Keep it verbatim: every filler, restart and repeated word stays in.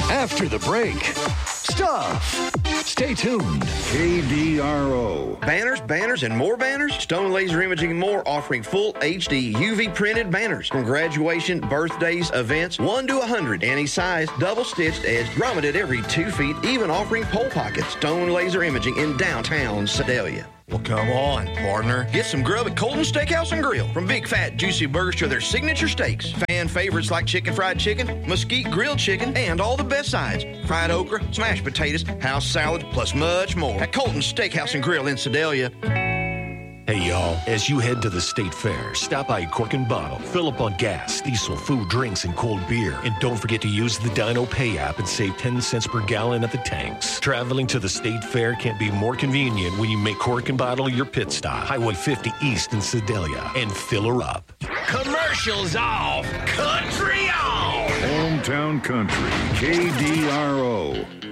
After the break, stuff. Stay tuned. K D R O. Banners, banners, and more banners? Stone Laser Imaging and More offering full H D U V printed banners from graduation, birthdays, events, one to one hundred, any size, double-stitched edge, grommeted every two feet, even offering pole pockets. Stone Laser Imaging in downtown Sedalia. Well, come on, partner. Get some grub at Colton Steakhouse and Grill. From big, fat, juicy burgers to their signature steaks. Fan favorites like chicken fried chicken, mesquite grilled chicken, and all the best sides. Fried okra, smashed potatoes, house salad, plus much more. At Colton Steakhouse and Grill in Sedalia. Hey, y'all, as you head to the State Fair, stop by Cork and Bottle, fill up on gas, diesel, food, drinks, and cold beer. And don't forget to use the Dino Pay app and save ten cents per gallon at the tanks. Traveling to the State Fair can't be more convenient when you make Cork and Bottle your pit stop. Highway fifty East in Sedalia, and fill her up. Commercials off. Country on. Hometown Country. K D R O.